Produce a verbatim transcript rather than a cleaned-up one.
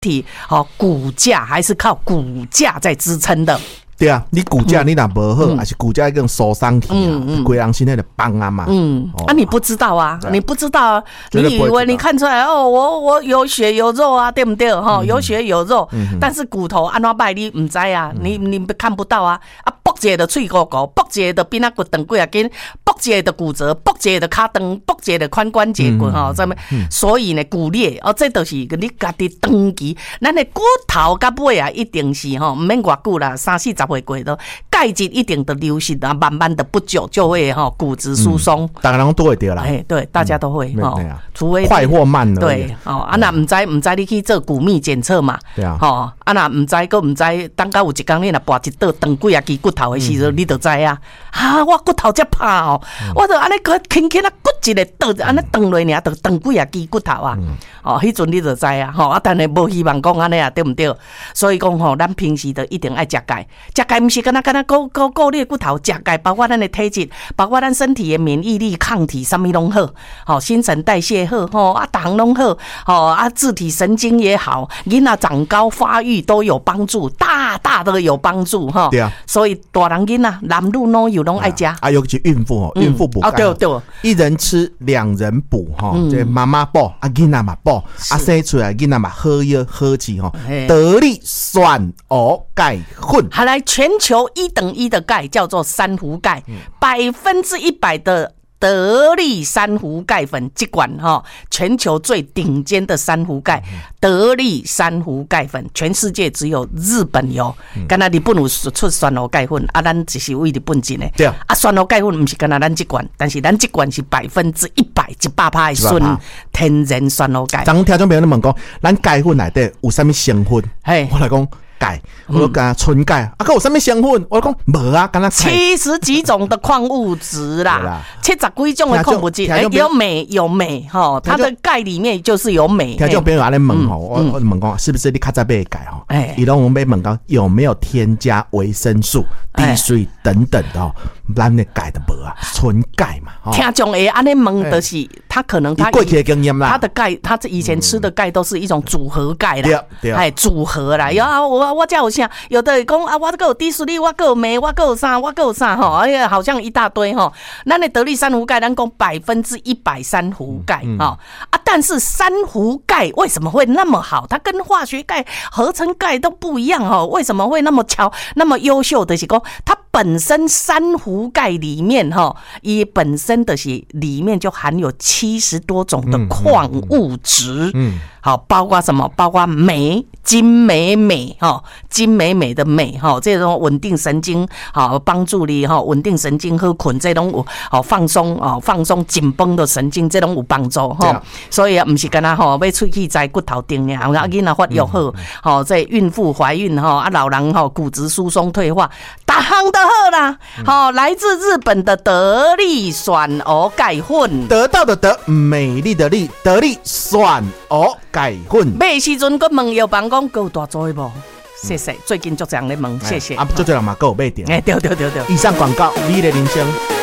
体哦骨架还是靠骨架在支撑的。 对啊，你骨架你若无好，还是骨架已经受伤去啊，规人身体就崩啊嘛。 嗯，啊，你不知道啊，你不知道啊，你以为你看出来哦，我我有血有肉啊，对不对？哈，有血有肉，但是骨头安怎摆你唔知啊，你你看不到啊。啊，剥一个的脆骨骨，剥一个的边仔骨长几啊根，剥一个的骨折，剥一个的脚长，剥一个的髋关节骨哈，怎么？所以呢，骨裂哦，这都是你家己长期，咱的骨头甲尾啊，一定是吼，唔免偌久啦，三四十。会过的钙质一定的流失啊，慢慢的不久就会哈、哦、骨质疏松， 大家人都会掉啦。 哎，对，大家都会哈、嗯哦，除非快或慢了。 对，哦，啊那唔知唔知你去做骨密检测嘛？ 对啊， 哦，啊那唔知个唔知，等到有一天你若拔一倒长几啊支骨头的时候，嗯、你就知啊。啊，我骨头这怕哦，嗯、我就安尼个轻轻啊骨一个倒，安尼长落尔，就长几啊支骨头啊。嗯、哦，迄阵你就知啊。吼、哦，啊，但是无希望讲安尼啊，对唔对？所以讲吼、哦，咱平时都一定爱食钙。食钙毋是敢若敢若顾顾顾你的骨头，食钙包括咱的体质，包括咱身体的免疫力、抗体，什么拢好，吼、哦，新陈代谢好，吼、哦、啊，糖拢好，吼、哦、啊，自体神经也好，囡仔长高发育都有帮助，大大的有帮助哈。对啊，所以大人囡仔男女老幼拢爱食。 啊，尤其孕妇哦，孕妇补钙、嗯、啊， 对对， 一人吃两人补哈，这妈妈补啊，囡仔嘛补，啊，生出来囡仔嘛好药好吃哈，得力酸蚵钙混。 好来，全球一等一的钙叫做珊瑚钙，百分之一百的得力珊瑚钙粉，这款哈，全球最顶尖的珊瑚钙，得力珊瑚钙粉，全世界只有日本有，敢若日本有出酸蚵钙粉，啊，咱只是为日本进的。对啊，啊，酸蚵钙粉不是敢若咱这款，但是咱这款是百分之一百一百趴的纯天然酸蚵钙。 当听众朋友问讲，咱钙粉内底有啥物成分？嘿，我来讲。钙，我讲纯钙，啊，佮有啥物成分？我讲无啊，敢若七十几种的矿物质啦，七十几种的矿物质，哎，有镁，有镁哈，它的钙里面就是有镁。 听众朋友安尼问吼，我我问讲，是不是你较早买的钙吼？哎，伊拢要问讲有没有添加维生素、D 水等等的哦？咱的钙都无啊，纯钙嘛。 听众会安尼问的是，他可能他过去的经验啦， 他的钙，他以前吃的钙都是一种组合钙啦，哎，组合啦，有啊，我。我才有啥？有的讲啊，我这个有低水力，我个有镁，我个有啥，我个有啥哈？哎呀，好像一大堆哈。咱的得力珊瑚钙，咱讲百分之一百珊瑚钙哈啊，但是珊瑚钙为什么会那么好？它跟化学钙、合成钙都不一样哈。为什么会那么巧、那么优秀的是讲它本身珊瑚钙里面哈，也本身的是里面就含有七十多种的矿物质，嗯，好，包括什么？包括镁、金镁镁哈。金镁镁的镁哈，这种稳定神经好，帮助你哈稳定神经和困这种有好放松哦，放松紧绷的神经，这种有帮助哈。所以啊，不是干那哈要出去摘骨头钉呀，啊囡仔发育好，好在孕妇怀孕哈啊老人哈骨质疏松退化，大行的好啦。好，来自日本的得力酸蚵钙粉， 得到的得，美丽的丽，得力酸蚵钙粉。 买时阵个问药房讲够大做无？谢谢，最近就这样的问，谢谢。 啊，就这样嘛，够有买点。 哎，对对对对。 以上广告，你的人生。